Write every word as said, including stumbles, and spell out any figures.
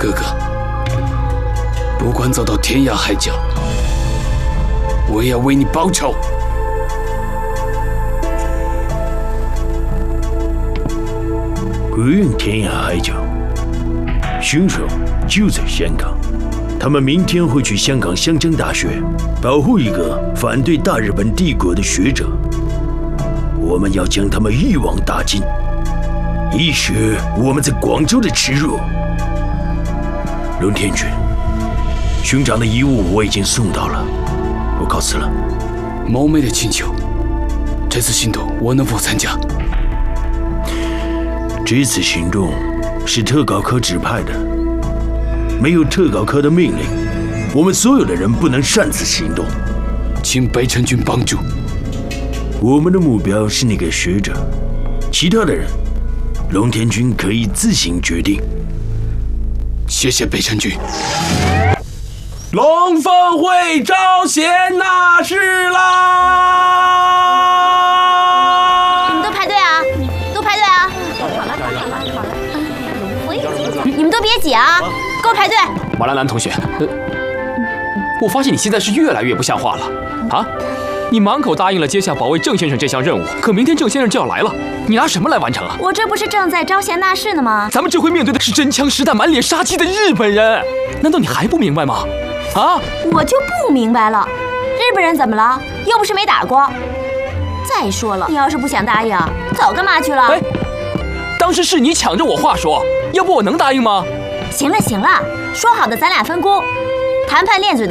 哥哥，不管走到天涯海角，我也要为你报仇。 不用天涯海角，凶手就在香港。他们明天会去香港香江大学保护一个反对大日本帝国的学者。我们要将他们一网打尽，以雪我们在广州的耻辱。龙天君，兄长的遗物我已经送到了，我告辞了。 冒昧的请求，这次行动我能否参加？ 这次行动是特稿科指派的，没有特稿科的命令，我们所有的人不能擅自行动。 请北辰君帮助。 我们的目标是那个学者，其他的人，龙天君可以自行决定。 谢谢北辰君。 龙凤会招贤纳士啦！ 你们都排队啊！都排队啊！你们都别挤啊！给我排队！ 马兰兰同学，呃，我发现你现在是越来越不像话了啊！你满口答应了接下保卫郑先生这项任务，可明天郑先生就要来了，你拿什么来完成啊？ 我这不是正在招贤纳士呢吗？ 咱们这回面对的是真枪实弹、满脸杀气的日本人，难道你还不明白吗？啊！ 我就不明白了，日本人怎么了？又不是没打过。再说了，你要是不想答应，早干嘛去了？ 哎，当时是你抢着我话说，要不我能答应吗？ 行了行了，说好的咱俩分工，谈判练嘴的